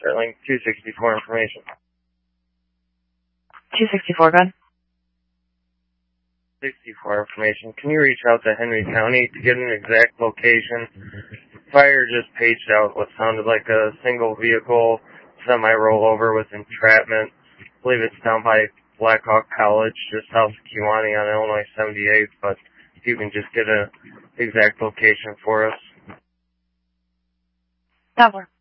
Starlink 264 information. 264, go ahead. 64 information. Can you reach out to Henry County to get an exact location? Fire just paged out what sounded like a single vehicle semi-rollover with entrapment. I believe it's down by Blackhawk College, just south of Kewanee on Illinois 78, but if you can just get an exact location for us. That works.